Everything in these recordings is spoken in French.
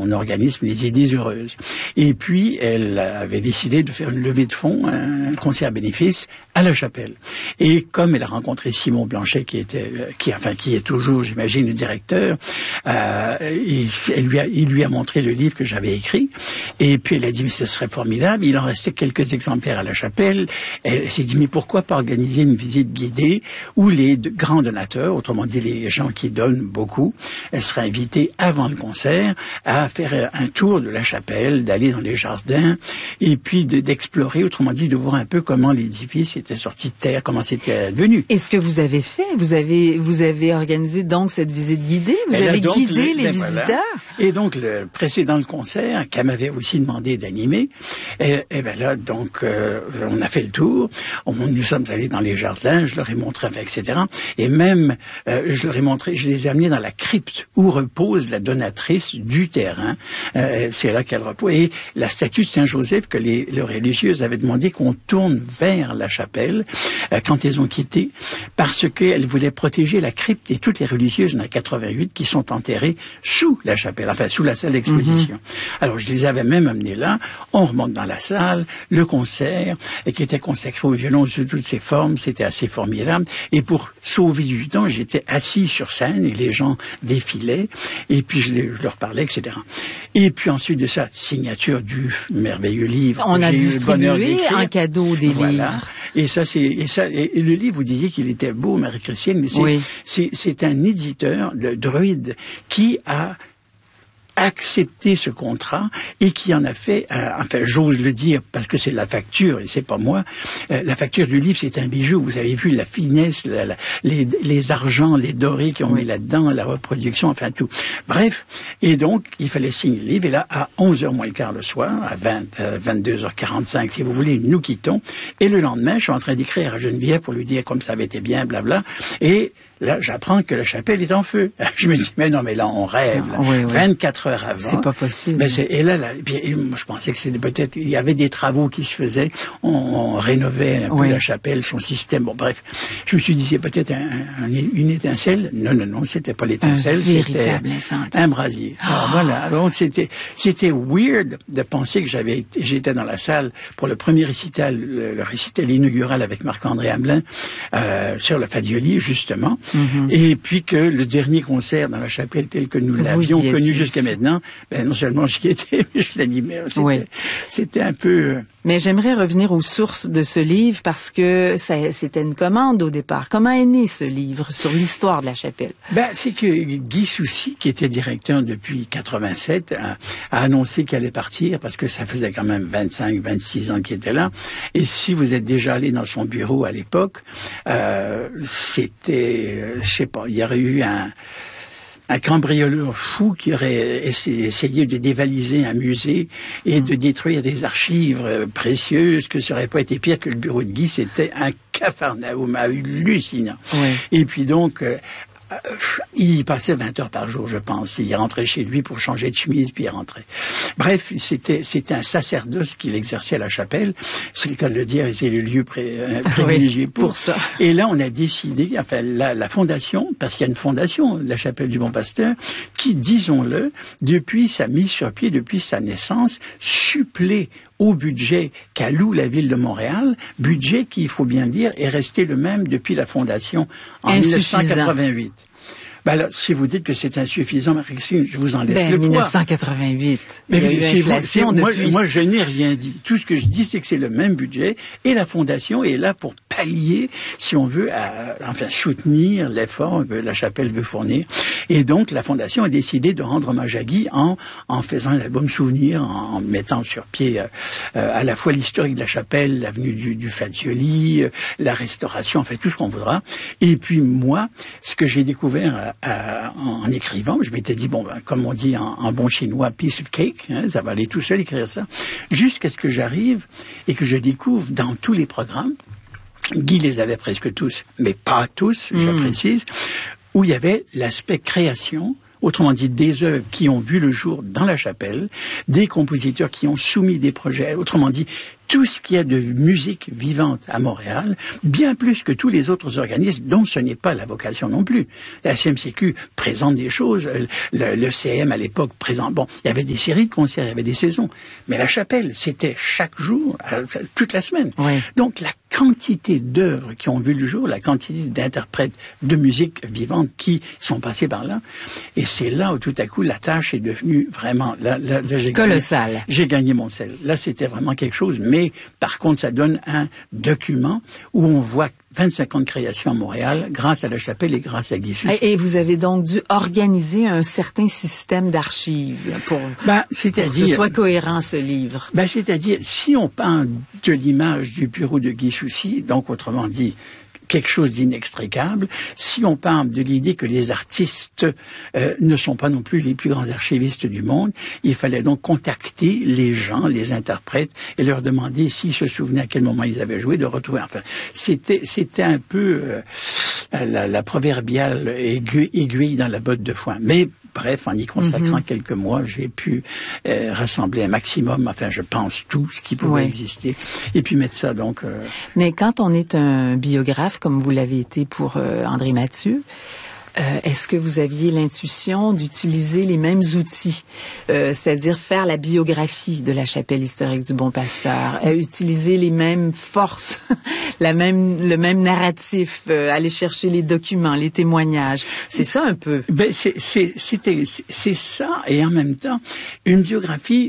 son organisme Les Idées Heureuses. Et puis, elle avait décidé de faire une levée de fonds, un concert bénéfice à la Chapelle. Et comme elle a rencontré Simon Blanchet, qui est toujours, j'imagine, le directeur, il lui a montré le livre que j'avais écrit. Et puis elle a dit, mais ce serait formidable. Il en restait quelques exemplaires à la Chapelle. Elle s'est dit, mais pourquoi pas organiser une visite guidée où les grands donateurs, autrement dit les gens qui donnent beaucoup, elle sera invitée avant le concert à faire un tour de la Chapelle, d'aller dans les jardins et puis d'explorer, autrement dit, de voir un peu comment l'édifice était sorti de terre, comment c'était devenu. Et ce que vous avez fait, vous avez organisé donc cette visite guidée, vous avez guidé les visiteurs. Voilà. Et donc le précédent concert qu'elle m'avait aussi demandé d'animer, et ben là donc on a fait le tour, nous sommes allés dans les jardins, je leur ai montré, etc. Et même je leur ai montré, je les ai amenés dans la crypte où repose la donatrice du terrain. C'est là qu'elle repose. Et la statue de Saint-Joseph que les religieuses avaient demandé qu'on tourne vers la chapelle quand elles ont quitté, parce qu'elles voulaient protéger la crypte et toutes les religieuses, il y en a 88 qui sont enterrées sous la chapelle, enfin sous la salle d'exposition. Alors je les avais même amenés là, on remonte dans la salle, le concert, qui était consacré au violon sous toutes ses formes, c'était assez formidable. Et pour sauver du temps, j'étais assis sur scène et les gens défilaient, et puis je leur parlais, etc. Et puis ensuite de ça, signature du merveilleux livre. On a distribué un cadeau des livres. Et le livre, vous disiez qu'il était beau, Marie-Christine, mais c'est un éditeur de Druide qui a accepté ce contrat et qui en a fait, enfin j'ose le dire parce que c'est la facture et c'est pas moi, la facture du livre c'est un bijou, vous avez vu la finesse, les argents, les dorés qu'ils ont mis là-dedans, la reproduction, enfin tout. Bref, et donc il fallait signer le livre et là à 11h moins le quart le soir, à 22h45 si vous voulez, nous quittons et le lendemain je suis en train d'écrire à Geneviève pour lui dire comme ça avait été bien, blabla, et là, j'apprends que la chapelle est en feu. Je me dis, mais non, mais là, on rêve. Là. 24 heures avant. C'est pas possible. Mais et là, moi, je pensais que c'était peut-être, il y avait des travaux qui se faisaient. On rénovait un peu la chapelle, son système. Bon, bref. Je me suis dit, c'est peut-être une étincelle. Non, c'était pas l'étincelle. C'était un brasier. Alors, voilà. Alors, c'était weird de penser que j'étais dans la salle pour le premier récital, le récital inaugural avec Marc-André Hamelin, sur le Fadioli, justement. Et puis que le dernier concert dans la chapelle tel que nous l'avions connu jusqu'à maintenant, non seulement j'y étais, mais je l'animais. C'était un peu... Mais j'aimerais revenir aux sources de ce livre parce que c'était une commande au départ. Comment est né ce livre sur l'histoire de la chapelle? C'est que Guy Soucy, qui était directeur depuis 87, a annoncé qu'il allait partir parce que ça faisait quand même 25-26 ans qu'il était là. Et si vous êtes déjà allé dans son bureau à l'époque, c'était... je sais pas, il y aurait eu un cambrioleur fou qui aurait essayé de dévaliser un musée et de détruire des archives précieuses, que ça aurait pas été pire que le bureau de Guy, c'était un capharnaüm hallucinant. Et puis donc... il passait 20 heures par jour, je pense. Il rentrait chez lui pour changer de chemise, puis il rentrait. Bref, c'était un sacerdoce qu'il exerçait à la chapelle. C'est le cas de le dire, et c'est le lieu privilégié pour ça. Et là, on a décidé, enfin, la fondation, parce qu'il y a une fondation, la chapelle du Bon Pasteur, qui, disons-le, depuis sa mise sur pied, depuis sa naissance, supplée au budget qu'alloue la ville de Montréal, budget qui, il faut bien dire, est resté le même depuis la fondation en 1988. Là, si vous dites que c'est insuffisant, Marie-Christine, je vous en laisse le poids. 1988. Mais il y a eu inflation depuis. Moi, je n'ai rien dit. Tout ce que je dis, c'est que c'est le même budget et la fondation est là pour pallier, si on veut, soutenir l'effort que la chapelle veut fournir. Et donc, la fondation a décidé de rendre hommage à Guy en faisant l'album Souvenir, en mettant sur pied à la fois l'historique de la chapelle, l'avenue du Fadioli, la restauration, enfin tout ce qu'on voudra. Et puis moi, ce que j'ai découvert en écrivant, je m'étais dit, comme on dit en bon chinois, piece of cake, ça va aller tout seul écrire ça, jusqu'à ce que j'arrive et que je découvre dans tous les programmes, Guy les avait presque tous, mais pas tous, je précise, où il y avait l'aspect création, autrement dit des œuvres qui ont vu le jour dans la chapelle, des compositeurs qui ont soumis des projets, autrement dit tout ce qu'il y a de musique vivante à Montréal, bien plus que tous les autres organismes dont ce n'est pas la vocation non plus. La CMCQ présente des choses, le CM à l'époque présente, bon, il y avait des séries de concerts, il y avait des saisons, mais la chapelle, c'était chaque jour, toute la semaine. Oui. Donc la quantité d'œuvres qui ont vu le jour, la quantité d'interprètes de musique vivante qui sont passés par là, et c'est là où tout à coup la tâche est devenue vraiment colossale. J'ai gagné mon sel. Là, c'était vraiment quelque chose, mais par contre, ça donne un document où on voit 25 ans de création à Montréal grâce à la chapelle et grâce à Guy Sucy. Et vous avez donc dû organiser un certain système d'archives pour que ce soit cohérent, ce livre. C'est-à-dire, si on parle de l'image du bureau de Guy Sucy, donc autrement dit, quelque chose d'inextricable, si on parle de l'idée que les artistes ne sont pas non plus les plus grands archivistes du monde, il fallait donc contacter les gens, les interprètes, et leur demander s'ils se souvenaient à quel moment ils avaient joué, de retrouver. Enfin, c'était un peu la proverbiale aiguille dans la botte de foin. Mais bref, en y consacrant quelques mois, j'ai pu rassembler un maximum, enfin je pense tout ce qui pouvait exister, et puis mettre ça donc... Mais quand on est un biographe, comme vous l'avez été pour André Mathieu, est-ce que vous aviez l'intuition d'utiliser les mêmes outils, c'est-à-dire faire la biographie de la chapelle historique du Bon Pasteur, utiliser les mêmes forces, le même narratif, aller chercher les documents, les témoignages? C'est ça un peu. C'est ça, et en même temps, une biographie,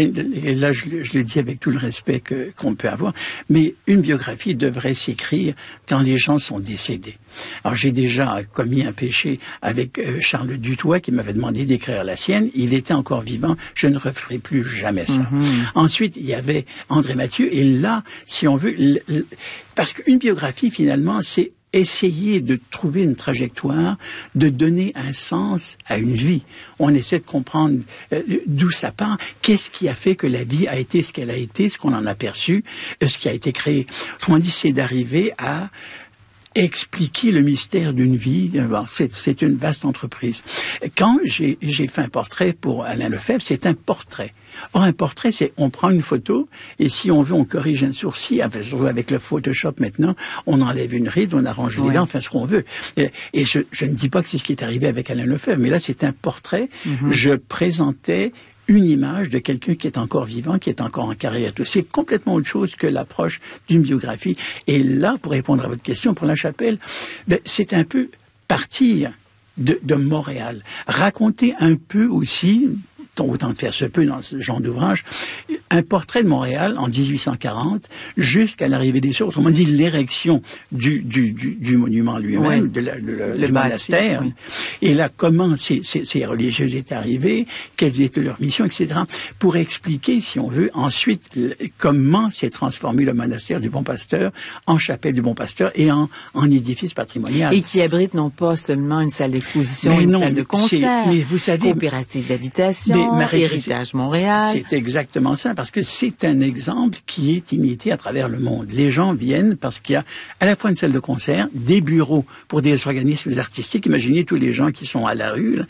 et là je le dis avec tout le respect qu'on peut avoir, mais une biographie devrait s'écrire quand les gens sont décédés. Alors j'ai déjà commis un péché avec Charles Dutoit qui m'avait demandé d'écrire la sienne. Il était encore vivant, je ne referai plus jamais ça. Ensuite, il y avait André Mathieu, et là, si on veut, parce qu'une biographie finalement, c'est essayer de trouver une trajectoire, de donner un sens à une vie. On essaie de comprendre d'où ça part, qu'est-ce qui a fait que la vie a été ce qu'elle a été, ce qu'on en a perçu, ce qui a été créé. Autrement dit, c'est d'arriver à expliquer le mystère d'une vie. Bon, c'est une vaste entreprise. Quand j'ai fait un portrait pour Alain Lefebvre, c'est un portrait. Or, un portrait, c'est on prend une photo et si on veut, on corrige un sourcil. Enfin, avec le Photoshop maintenant, on enlève une ride, on arrange les dents, enfin ce qu'on veut. Et je ne dis pas que c'est ce qui est arrivé avec Alain Lefebvre, mais là, c'est un portrait. Je présentais une image de quelqu'un qui est encore vivant, qui est encore en carrière. C'est complètement autre chose que l'approche d'une biographie. Et là, pour répondre à votre question, pour la chapelle, c'est un peu partir de Montréal. Raconter un peu aussi, autant de faire se peut dans ce genre d'ouvrage, un portrait de Montréal en 1840 jusqu'à l'arrivée des sources. On m'a dit l'érection du monument lui-même, du monastère. Oui. Et là, comment ces religieuses étaient arrivées, quelles étaient leurs missions, etc. Pour expliquer, si on veut, ensuite, comment s'est transformé le monastère du Bon Pasteur en chapelle du Bon Pasteur et en édifice patrimonial. Et qui abrite non pas seulement une salle d'exposition, salle de concert, mais vous savez, coopérative d'habitation, Héritage Montréal. C'est exactement ça, parce que c'est un exemple qui est imité à travers le monde. Les gens viennent parce qu'il y a à la fois une salle de concert, des bureaux pour des organismes artistiques. Imaginez tous les gens qui sont à la rue, là,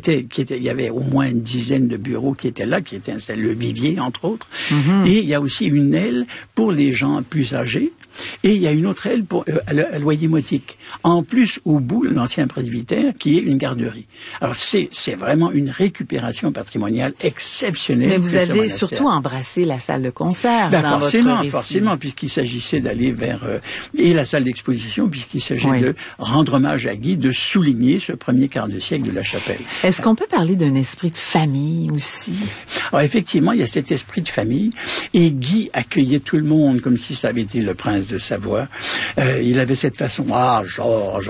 il y avait au moins une dizaine de bureaux qui étaient là, qui étaient installés, le Vivier, entre autres. Et il y a aussi une aile pour les gens plus âgés. Et il y a une autre aile pour à loyer modique. En plus, au bout, l'ancien presbytère, qui est une garderie. Alors, c'est vraiment une récupération patrimoniale exceptionnelle. Mais vous avez surtout embrassé la salle de concert dans votre récit. Forcément, puisqu'il s'agissait d'aller vers... et la salle d'exposition, puisqu'il s'agit de rendre hommage à Guy, de souligner ce premier quart de siècle de la chapelle. Est-ce qu'on peut parler d'un esprit de famille aussi? Alors, effectivement, il y a cet esprit de famille. Et Guy accueillait tout le monde comme si ça avait été le prince de Savoie. Il avait cette façon, Georges,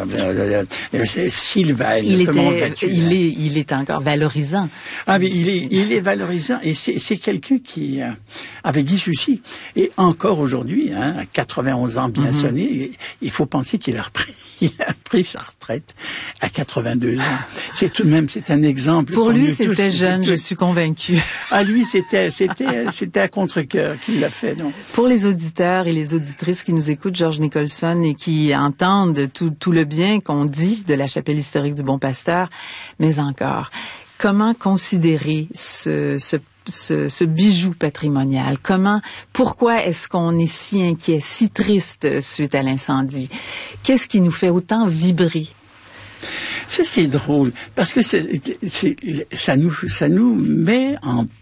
Sylvain, il est encore valorisant. Ah, mais il est valorisant, et c'est quelqu'un qui, avec Guy Sucy, et encore aujourd'hui, à 91 ans bien sonnés, il faut penser qu'il a pris sa retraite à 82 ans. C'est tout de même, c'est un exemple. Pour lui, c'était jeune, je suis convaincue. Ah, lui, c'était à contre-cœur qu'il l'a fait, non? Pour les auditeurs et les auditrices qui nous écoutent, Georges Nicholson, et qui entendent tout le bien qu'on dit de la chapelle historique du Bon Pasteur, mais encore, comment considérer ce ce bijou patrimonial? Pourquoi est-ce qu'on est si inquiet, si triste suite à l'incendie? Qu'est-ce qui nous fait autant vibrer? Ça, c'est drôle, parce que ça nous met en